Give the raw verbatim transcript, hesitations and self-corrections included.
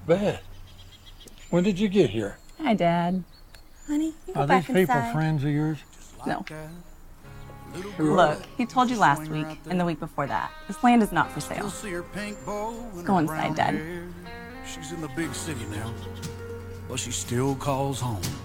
Beth, when did you get here? Hi, Dad. Honey, you go Are back these people inside. friends of yours? No. Who Look, are he told you last week and the week before that. This land is not for sale. Go inside, Dad. She's in the big city now, but she still calls home.